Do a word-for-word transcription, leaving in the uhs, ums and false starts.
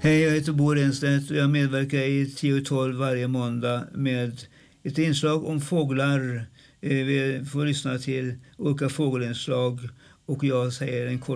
Hej, jag heter Bo Renstedt och jag medverkar i tio tolv varje måndag med ett inslag om fåglar. Vi får lyssna till olika fågelinslag och jag säger en kort